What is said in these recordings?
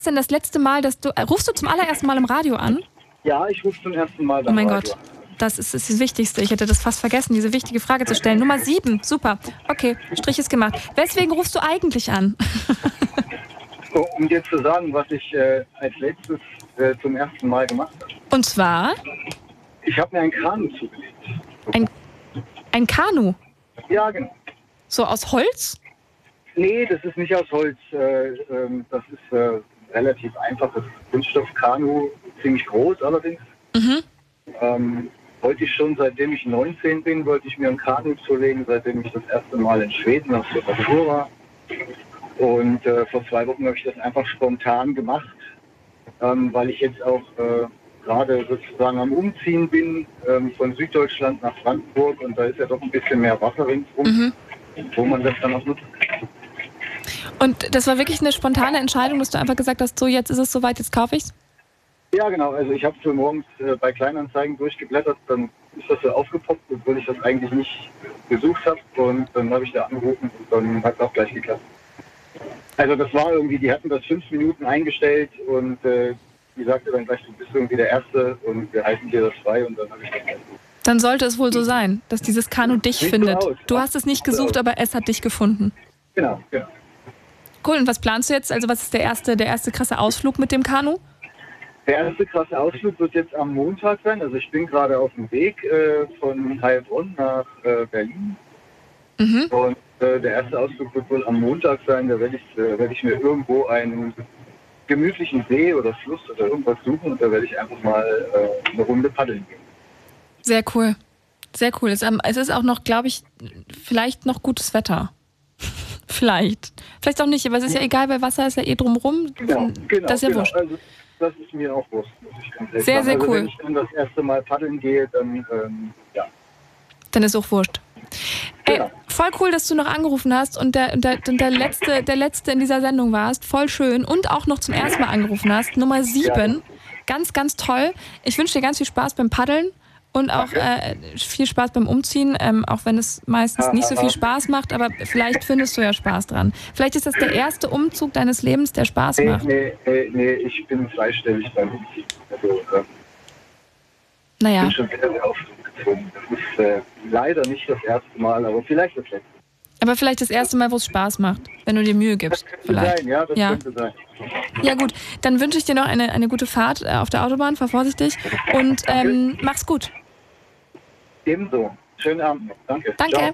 ist denn das letzte Mal, dass du... rufst du zum allerersten Mal im Radio an? Ja, ich rufe zum ersten Mal Oh mein Radio Gott, das ist das Wichtigste. Ich hätte das fast vergessen, diese wichtige Frage zu stellen. Nummer 7, super. Okay, Strich ist gemacht. Weswegen rufst du eigentlich an? Um dir zu sagen, was ich als letztes zum ersten Mal gemacht habe. Und zwar? Ich habe mir ein Kanu zugelegt. Ein Kanu? Ja, genau. So aus Holz? Nee, das ist nicht aus Holz. Das ist relativ einfach. Das ist Kunststoffkanu, ziemlich groß allerdings. Wollte ich schon, seitdem ich 19 bin, wollte ich mir ein Kanu zulegen, seitdem ich das erste Mal in Schweden auf der Tour war. Und vor 2 Wochen habe ich das einfach spontan gemacht, weil ich jetzt auch gerade sozusagen am Umziehen bin, von Süddeutschland nach Brandenburg. Und da ist ja doch ein bisschen mehr Wasser ringsrum, wo man das dann auch nutzt. Und das war wirklich eine spontane Entscheidung, dass du einfach gesagt hast, so jetzt ist es soweit, jetzt kaufe ich's? Ja, genau. Also ich habe für morgens bei Kleinanzeigen durchgeblättert, dann ist das so aufgepoppt, obwohl ich das eigentlich nicht gesucht habe. Und dann habe ich da angerufen und dann hat es auch gleich geklappt. Also das war irgendwie, die hatten das 5 Minuten eingestellt und die sagte dann gleich, du bist irgendwie der Erste und wir halten dir das frei und dann habe ich das angerufen. Dann sollte es wohl so sein, dass dieses Kanu dich findet. Du hast es nicht gesucht, aber es hat dich gefunden. Genau, genau. Cool, und was planst du jetzt? Also was ist der erste krasse Ausflug mit dem Kanu? Der erste krasse Ausflug wird jetzt am Montag sein. Also ich bin gerade auf dem Weg von Heilbronn nach Berlin. Und der erste Ausflug wird wohl am Montag sein. Da werde ich mir irgendwo einen gemütlichen See oder Fluss oder irgendwas suchen und da werde ich einfach mal eine Runde paddeln gehen. Sehr cool. Sehr cool. Es ist auch noch, glaube ich, vielleicht noch gutes Wetter. Vielleicht auch nicht, aber es ist ja egal, weil Wasser ist ja eh drumrum. Genau. Das ist ja wurscht. Also, das ist mir auch wurscht, muss ich ganz ehrlich sagen. Sehr also, cool. Wenn ich dann das erste Mal paddeln gehe, dann ja. Dann ist auch wurscht. Genau. Ey, voll cool, dass du noch angerufen hast und der Letzte in dieser Sendung warst. Voll schön. Und auch noch zum ersten Mal angerufen hast. Nummer 7. Ja. Ganz, ganz toll. Ich wünsche dir ganz viel Spaß beim Paddeln. Und auch viel Spaß beim Umziehen, auch wenn es meistens nicht so viel Spaß macht, aber vielleicht findest du ja Spaß dran. Vielleicht ist das der erste Umzug deines Lebens, der Spaß macht. Nee, ich bin zweistellig beim Umziehen. Also, naja. Ich bin schon sehr oft umgezogen. Das ist leider nicht das erste Mal, aber vielleicht das letzte. Aber vielleicht das erste Mal, wo es Spaß macht, wenn du dir Mühe gibst. Das könnte sein, ja, das könnte sein. Ja gut, dann wünsche ich dir noch eine gute Fahrt auf der Autobahn, fahr vorsichtig und mach's gut. Ebenso. Schönen Abend noch. Danke. Danke. Ciao.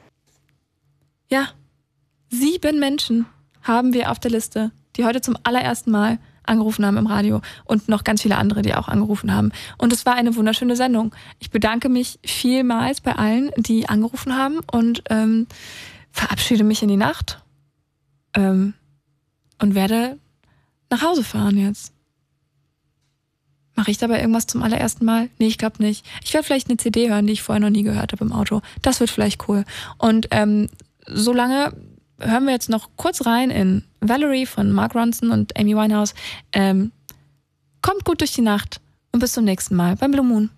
Ja, 7 Menschen haben wir auf der Liste, die heute zum allerersten Mal angerufen haben im Radio und noch ganz viele andere, die auch angerufen haben. Und es war eine wunderschöne Sendung. Ich bedanke mich vielmals bei allen, die angerufen haben und verabschiede mich in die Nacht und werde nach Hause fahren jetzt. Mache ich dabei irgendwas zum allerersten Mal? Nee, ich glaube nicht. Ich werde vielleicht eine CD hören, die ich vorher noch nie gehört habe im Auto. Das wird vielleicht cool. Und solange hören wir jetzt noch kurz rein in Valerie von Mark Ronson und Amy Winehouse. Kommt gut durch die Nacht und bis zum nächsten Mal beim Blue Moon.